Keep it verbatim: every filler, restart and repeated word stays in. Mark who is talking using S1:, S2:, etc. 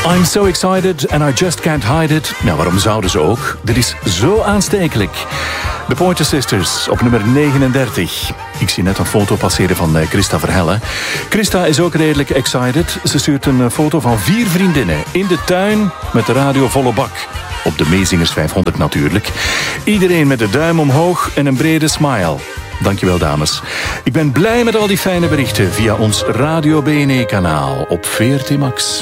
S1: I'm so excited and I just can't hide it. Nou, waarom zouden ze ook? Dit is zo aanstekelijk. De Pointer Sisters op nummer negenendertig. Ik zie net een foto passeren van Christa Verhelle. Christa is ook redelijk excited. Ze stuurt een foto van vier vriendinnen in de tuin met de radio volle bak. Op de Meezingers vijfhonderd natuurlijk. Iedereen met de duim omhoog en een brede smile. Dankjewel, dames. Ik ben blij met al die fijne berichten via ons Radio B N E-kanaal op V R T Max.